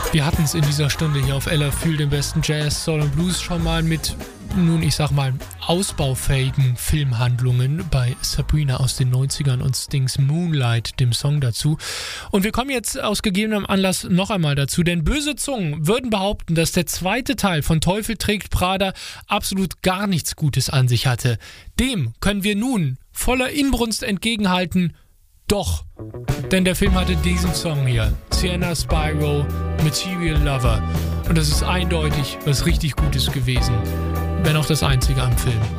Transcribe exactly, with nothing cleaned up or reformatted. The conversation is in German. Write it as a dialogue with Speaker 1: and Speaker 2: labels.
Speaker 1: Wir hatten es in dieser Stunde hier auf L R Fühl, dem besten Jazz, Soul und Blues, schon mal mit, nun ich sag mal, ausbaufähigen Filmhandlungen bei Sabrina aus den neunzigern und Stings Moonlight, dem Song dazu. Und wir kommen jetzt aus gegebenem Anlass noch einmal dazu, denn böse Zungen würden behaupten, dass der zweite Teil von Teufel trägt Prada absolut gar nichts Gutes an sich hatte. Dem können wir nun voller Inbrunst entgegenhalten, doch, denn der Film hatte diesen Song hier, Sienna Spyro, Material Lover. Und das ist eindeutig was richtig Gutes gewesen, wenn auch das einzige am Film.